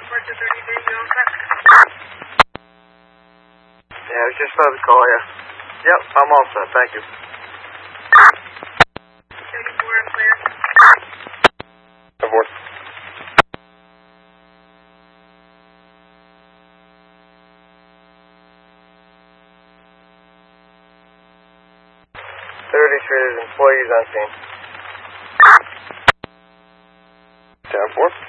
Yeah, I was just about to call you. Yep, I'm all set. Thank you. 33, there's employees on scene. 10-4.